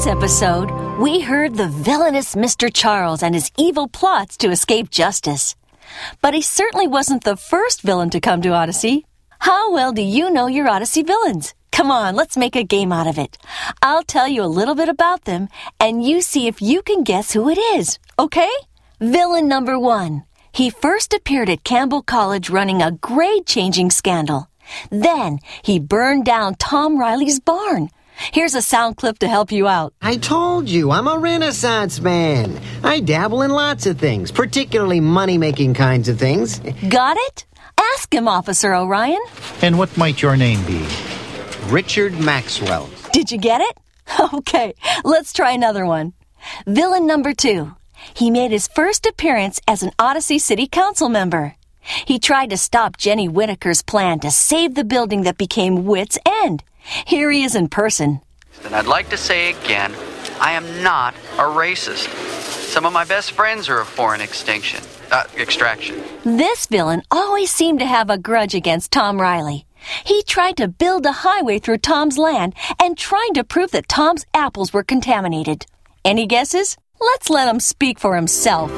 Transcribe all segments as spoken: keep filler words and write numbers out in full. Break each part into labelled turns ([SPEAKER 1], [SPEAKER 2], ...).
[SPEAKER 1] this episode, we heard the villainous Mister Charles and his evil plots to escape justice. But he certainly wasn't the first villain to come to Odyssey. How well do you know your Odyssey villains? Come on, let's make a game out of it. I'll tell you a little bit about them, and you see if you can guess who it is, okay? Villain number one. He first appeared at Campbell College running a grade-changing scandal. Then he burned down Tom Riley's barn. Here's a sound clip to help you out.
[SPEAKER 2] I told you, I'm a Renaissance man. I dabble in lots of things, particularly money-making kinds of things.
[SPEAKER 1] Got it? Ask him, Officer Orion.
[SPEAKER 3] And what might your name be?
[SPEAKER 2] Richard Maxwell.
[SPEAKER 1] Did you get it? Okay, let's try another one. Villain number two. He made his first appearance as an Odyssey City Council member. He tried to stop Jenny Whittaker's plan to save the building that became Wit's End. Here he is in person.
[SPEAKER 4] And I'd like to say again, I am not a racist. Some of my best friends are of foreign extinction, uh, extraction.
[SPEAKER 1] This villain always seemed to have a grudge against Tom Riley. He tried to build a highway through Tom's land and tried to prove that Tom's apples were contaminated. Any guesses? Let's let him speak for himself.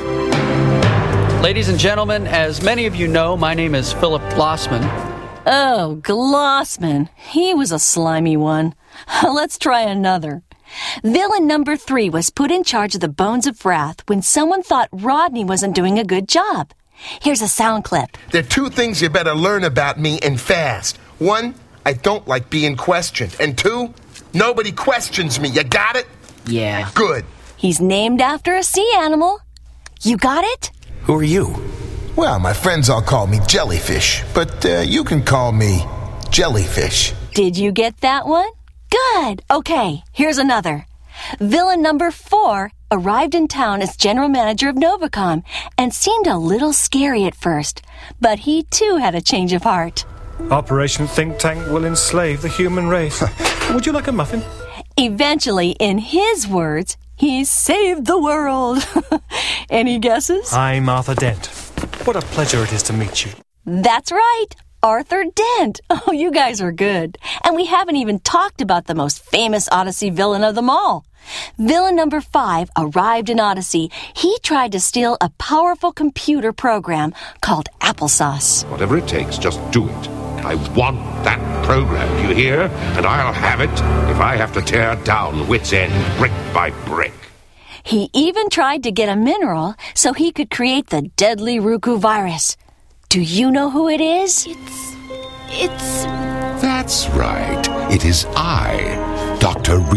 [SPEAKER 4] Ladies and gentlemen, as many of you know, my name is Philip Glossman.
[SPEAKER 1] Oh, Glossman. He was a slimy one. Let's try another. Villain number three was put in charge of the Bones of Wrath when someone thought Rodney wasn't doing a good job. Here's a sound clip.
[SPEAKER 5] There are two things you better learn about me and fast. One, I don't like being questioned. And two, nobody questions me. You got it?
[SPEAKER 4] Yeah.
[SPEAKER 5] Good.
[SPEAKER 1] He's named after a sea animal. You got it?
[SPEAKER 5] Who are you? Well, my friends all call me Jellyfish, but uh, you can call me Jellyfish.
[SPEAKER 1] Did you get that one? Good. Okay, here's another. Villain number four arrived in town as general manager of Novacom and seemed a little scary at first, but he too had a change of heart.
[SPEAKER 6] Operation Think Tank will enslave the human race. Would you like a muffin?
[SPEAKER 1] Eventually, in his words, he saved the world. Any guesses?
[SPEAKER 6] I'm Arthur Dent. What a pleasure it is to meet you.
[SPEAKER 1] That's right, Arthur Dent. Oh, you guys are good. And we haven't even talked about the most famous Odyssey villain of them all. Villain number five arrived in Odyssey. He tried to steal a powerful computer program called Applesauce.
[SPEAKER 7] Whatever it takes, just do it. I want that program, do you hear? And I'll have it if I have to tear down Wit's End brick by brick.
[SPEAKER 1] He even tried to get a mineral so he could create the deadly Ruku virus. Do you know who it is?
[SPEAKER 8] It's... it's...
[SPEAKER 7] That's right. It is I, Doctor